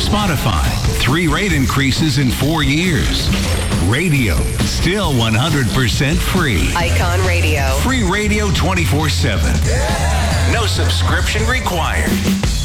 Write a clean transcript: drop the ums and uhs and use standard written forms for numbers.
Spotify, 3 rate increases in 4 years. Radio, still 100% free. Icon Radio. Free radio 24/7. No subscription required.